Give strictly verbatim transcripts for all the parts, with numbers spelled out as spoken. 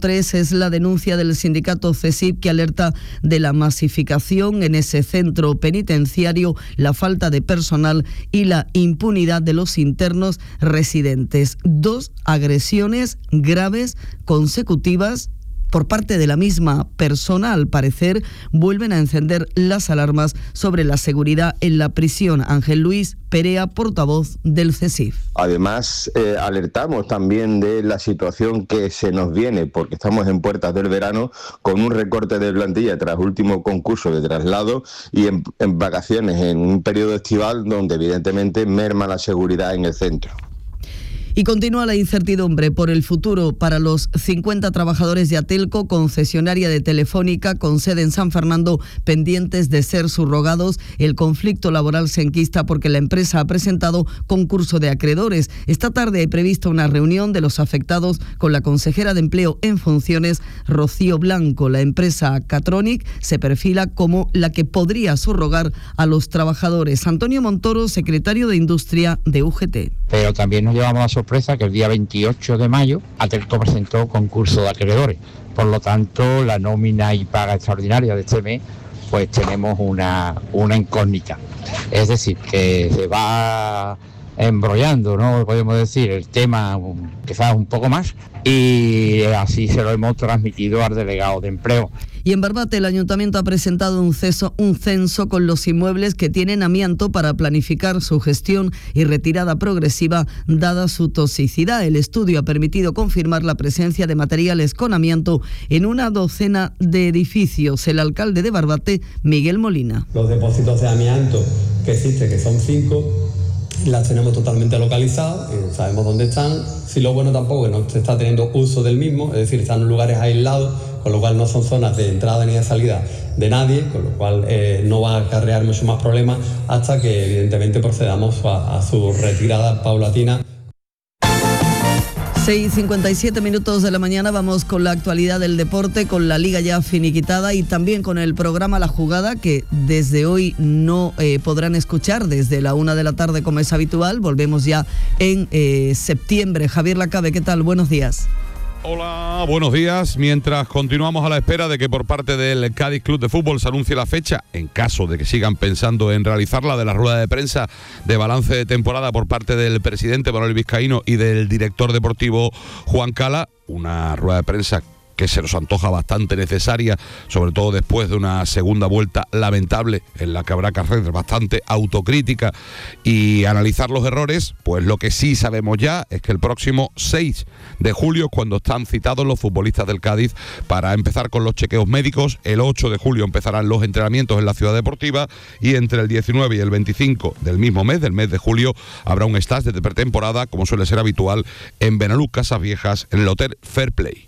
tres es la denuncia del sindicato CESIP, que alerta de la masificación en ese centro penitenciario, la falta de personal y la impunidad de los internos residentes. Dos agresiones graves consecutivas por parte de la misma persona, al parecer, vuelven a encender las alarmas sobre la seguridad en la prisión. Ángel Luis Perea, portavoz del CESIF. Además, eh, alertamos también de la situación que se nos viene, porque estamos en puertas del verano, con un recorte de plantilla tras último concurso de traslado y en, en vacaciones, en un periodo estival donde evidentemente merma la seguridad en el centro. Y continúa la incertidumbre por el futuro para los cincuenta trabajadores de Atelco, concesionaria de Telefónica con sede en San Fernando, pendientes de ser subrogados. El conflicto laboral se enquista porque la empresa ha presentado concurso de acreedores. Esta tarde hay prevista una reunión de los afectados con la consejera de Empleo en funciones, Rocío Blanco. La empresa Catronic se perfila como la que podría subrogar a los trabajadores. Antonio Montoro, secretario de Industria de U G T. Pero también nos llevamos a sorpresa que el día veintiocho de mayo Atelco presentó concurso de acreedores. Por lo tanto, la nómina y paga extraordinaria de este mes, pues tenemos una, una incógnita. Es decir, que se va embrollando, ¿no? Podemos decir, el tema quizás un poco más, y así se lo hemos transmitido al delegado de empleo. Y en Barbate el ayuntamiento ha presentado un censo, un censo con los inmuebles que tienen amianto para planificar su gestión y retirada progresiva dada su toxicidad. El estudio ha permitido confirmar la presencia de materiales con amianto en una docena de edificios. El alcalde de Barbate, Miguel Molina. Los depósitos de amianto que existen, que son cinco, las tenemos totalmente localizadas, sabemos dónde están. Si lo bueno tampoco es que no se está teniendo uso del mismo, es decir, están en lugares aislados, con lo cual no son zonas de entrada ni de salida de nadie, con lo cual eh, no va a acarrear mucho más problemas hasta que evidentemente procedamos a, a su retirada paulatina. seis y cincuenta y siete minutos de la mañana, vamos con la actualidad del deporte, con la Liga ya finiquitada y también con el programa La Jugada, que desde hoy no eh, podrán escuchar desde la una de la tarde como es habitual. Volvemos ya en eh, septiembre. Javier Lacabe, ¿qué tal? Buenos días. Hola, buenos días. Mientras continuamos a la espera de que por parte del Cádiz Club de Fútbol se anuncie la fecha, en caso de que sigan pensando en realizarla, de la rueda de prensa de balance de temporada por parte del presidente Manuel Vizcaíno y del director deportivo Juan Cala, una rueda de prensa que se nos antoja bastante necesaria, sobre todo después de una segunda vuelta lamentable en la que habrá que hacer bastante autocrítica y analizar los errores. Pues lo que sí sabemos ya es que el próximo seis de julio, cuando están citados los futbolistas del Cádiz para empezar con los chequeos médicos, el ocho de julio empezarán los entrenamientos en la ciudad deportiva y entre el diecinueve y el veinticinco del mismo mes, del mes de julio, habrá un stage de pretemporada, como suele ser habitual, en Benalú, Casas Viejas, en el Hotel Fair Play.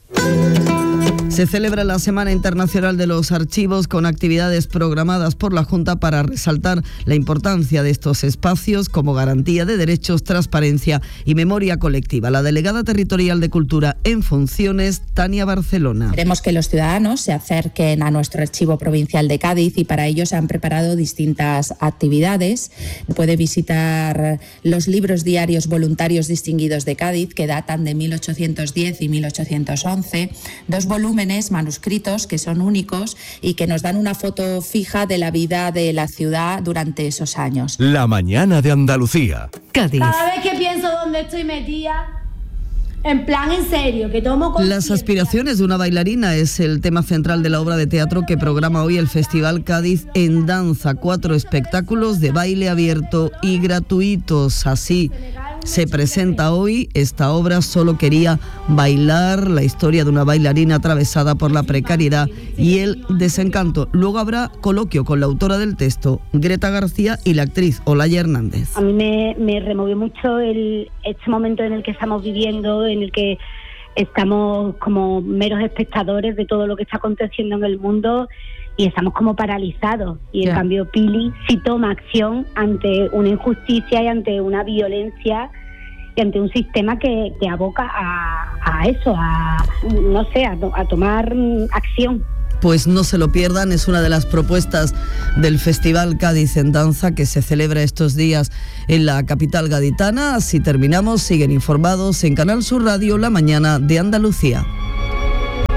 Se celebra la Semana Internacional de los Archivos con actividades programadas por la Junta para resaltar la importancia de estos espacios como garantía de derechos, transparencia y memoria colectiva. La delegada territorial de Cultura en funciones, Tania Barcelona. Queremos que los ciudadanos se acerquen a nuestro Archivo Provincial de Cádiz y para ello se han preparado distintas actividades. Puede visitar los libros diarios voluntarios distinguidos de Cádiz, que datan de mil ochocientos diez y mil ochocientos once, dos volúmenes manuscritos que son únicos y que nos dan una foto fija de la vida de la ciudad durante esos años. La mañana de Andalucía. Cádiz. Cada vez que pienso dónde estoy metida, en plan en serio, que tomo conciencia. Las aspiraciones de una bailarina es el tema central de la obra de teatro que programa hoy el Festival Cádiz en Danza. Cuatro espectáculos de baile abierto y gratuitos. Así se presenta hoy esta obra. Solo quería bailar, la historia de una bailarina atravesada por la precariedad y el desencanto. Luego habrá coloquio con la autora del texto, Greta García, y la actriz Olaya Hernández. A mí me, me removió mucho el, este momento en el que estamos viviendo, en el que estamos como meros espectadores de todo lo que está aconteciendo en el mundo y estamos como paralizados. Y en yeah. cambio Pili sí toma acción ante una injusticia y ante una violencia y ante un sistema que, que aboca a, a eso, a no sé, a, a tomar acción. Pues no se lo pierdan, es una de las propuestas del Festival Cádiz en Danza que se celebra estos días en la capital gaditana. Así terminamos, siguen informados en Canal Sur Radio, La Mañana de Andalucía.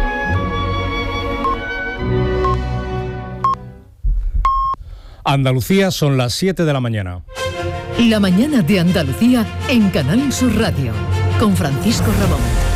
Andalucía, son las siete de la mañana. La mañana de Andalucía en Canal Sur Radio, con Francisco Ramón.